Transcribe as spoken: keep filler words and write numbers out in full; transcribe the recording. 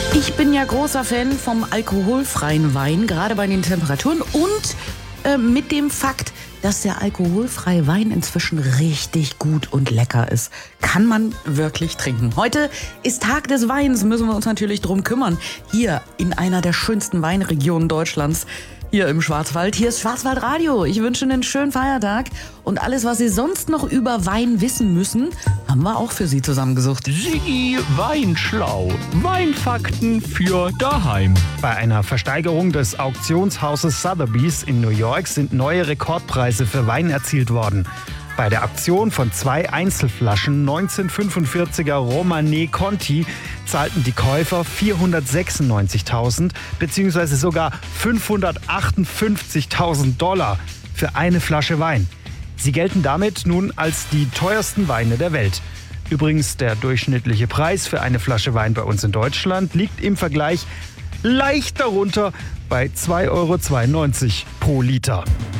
Ich bin ja großer Fan vom alkoholfreien Wein, gerade bei den Temperaturen und äh, mit dem Fakt, dass der alkoholfreie Wein inzwischen richtig gut und lecker ist. Kann man wirklich trinken. Heute ist Tag des Weins, müssen wir uns natürlich drum kümmern. Hier in einer der schönsten Weinregionen Deutschlands, hier im Schwarzwald. Hier ist Schwarzwaldradio. Ich wünsche Ihnen einen schönen Feiertag. Und alles, was Sie sonst noch über Wein wissen müssen, haben wir auch für Sie zusammengesucht. Siggi Weinschlau. Weinfakten für daheim. Bei einer Versteigerung des Auktionshauses Sotheby's in New York sind neue Rekordpreise für Wein erzielt worden. Bei der Auktion von zwei Einzelflaschen neunzehnhundertfünfundvierziger Romanée Conti zahlten die Käufer vierhundertsechsundneunzigtausend bzw. sogar fünfhundertachtundfünfzigtausend Dollar für eine Flasche Wein. Sie gelten damit nun als die teuersten Weine der Welt. Übrigens, der durchschnittliche Preis für eine Flasche Wein bei uns in Deutschland liegt im Vergleich leicht darunter bei zwei Euro zweiundneunzig pro Liter.